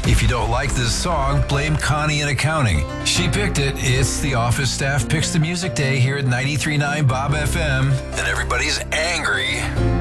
If you don't like this song, blame Connie in accounting. She picked it. It's the office staff picks the music day here at 93.9 Bob FM, and everybody's angry.